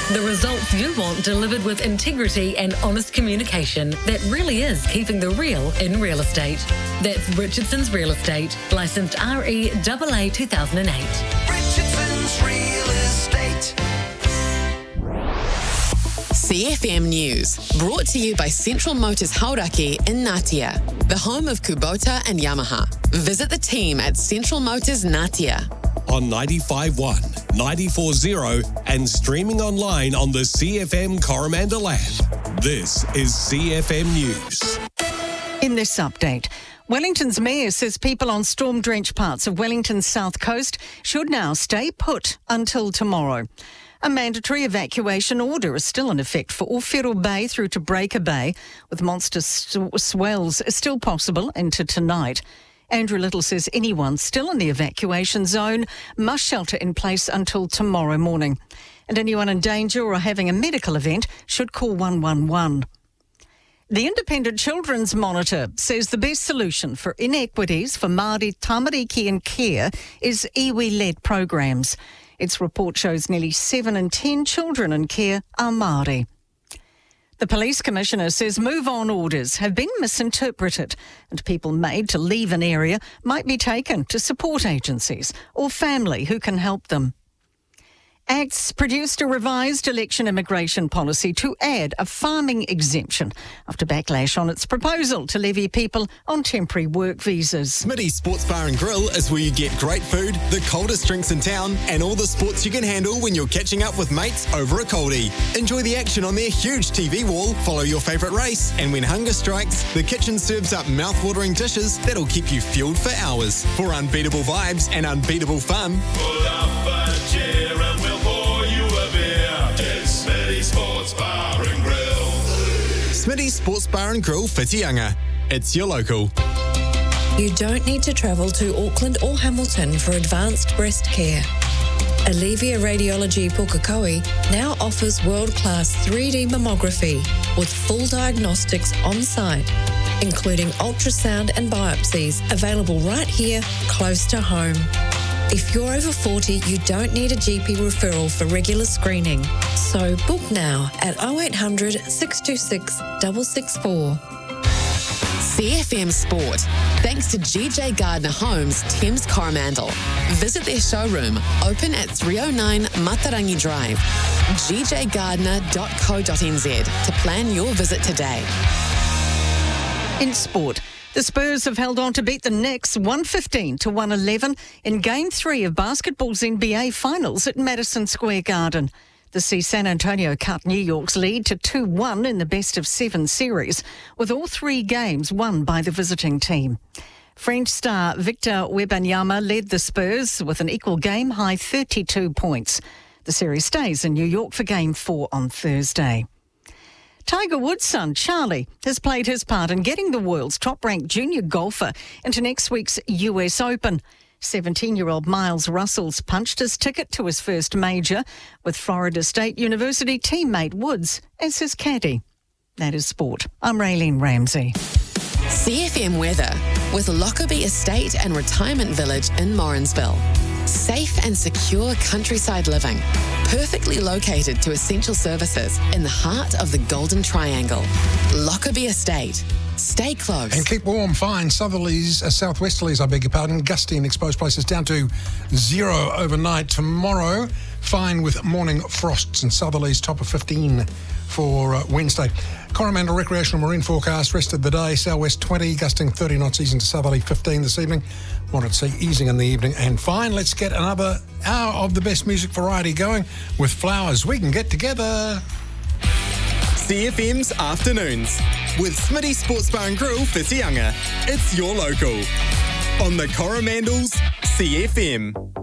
The results you want delivered with integrity and honest communication that really is keeping the real in real estate. That's Richardson's Real Estate, licensed REAA 2008. Richardson's Real Estate. CFM News, brought to you by Central Motors Hauraki in Ngatea, the home of Kubota and Yamaha. Visit the team at Central Motors Ngatea. On 95.1, 94.0 and streaming online on the CFM Coromandel app. This is CFM News. In this update, Wellington's mayor says people on storm-drenched parts of Wellington's south coast should now stay put until tomorrow. A mandatory evacuation order is still in effect for Ōwhiro Bay through to Breaker Bay, with monster swells still possible into tonight. Andrew Little says anyone still in the evacuation zone must shelter in place until tomorrow morning. And anyone in danger or having a medical event should call 111. The Independent Children's Monitor says the best solution for inequities for Māori tamariki and care is iwi-led programs. Its report shows nearly 7 in 10 children in care are Māori. The Police Commissioner says move-on orders have been misinterpreted and people made to leave an area might be taken to support agencies or family who can help them. ACTS produced a revised election immigration policy to add a farming exemption after backlash on its proposal to levy people on temporary work visas. Smitty's Sports Bar and Grill is where you get great food, the coldest drinks in town, and all the sports you can handle when you're catching up with mates over a coldie. Enjoy the action on their huge TV wall, follow your favourite race, and when hunger strikes, the kitchen serves up mouth-watering dishes that'll keep you fueled for hours. For unbeatable vibes and unbeatable fun, pull up a chair and we'll pour you a beer. It's Smitty's Sports Bar and Grill. Smitty's Sports Bar and Grill, Whitianga. It's your local. You don't need to travel to Auckland or Hamilton for advanced breast care. Alivia Radiology Pukekohe now offers world-class 3D mammography with full diagnostics on site, including ultrasound and biopsies available right here, close to home. If you're over 40, you don't need a GP referral for regular screening. So book now at 0800 626 664. CFM Sport, thanks to GJ Gardner Homes, Thames Coromandel. Visit their showroom, open at 309 Matarangi Drive, gjgardner.co.nz to plan your visit today. In sport, the Spurs have held on to beat the Knicks 115-111 in Game 3 of basketball's NBA Finals at Madison Square Garden. The see San Antonio cut New York's lead to 2-1 in the best-of-7 series, with all 3 games won by the visiting team. French star Victor Wembanyama led the Spurs with an equal game-high 32 points. The series stays in New York for Game 4 on Thursday. Tiger Woods' son, Charlie, has played his part in getting the world's top-ranked junior golfer into next week's US Open. 17-year-old Miles Russell's punched his ticket to his first major with Florida State University teammate Woods as his caddy. That is sport. I'm Raylene Ramsey. CFM weather with Lockerbie Estate and Retirement Village in Morrinsville. Safe and secure countryside living, perfectly located to essential services in the heart of the Golden Triangle. Lockerbie Estate. Stay close. And keep warm, fine. Southwesterlies, I beg your pardon. Gusty in exposed places down to 0 overnight. Tomorrow, fine with morning frosts and southerlies, top of 15 for Wednesday. Coromandel recreational marine forecast, rest of the day, southwest 20, gusting 30 knots, easing to southerly 15 this evening. Moderate sea, easing in the evening. And fine, let's get another hour of the best music variety going with Flowers. We can get together. CFM's Afternoons with Smitty Sports Bar and Grill, Whitianga. It's your local. On the Coromandel's CFM.